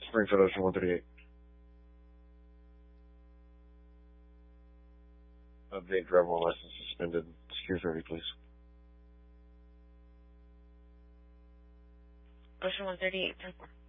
Springfield Ocean 138. Update driver license suspended. Secure 30, please. Ocean 138, 10-4.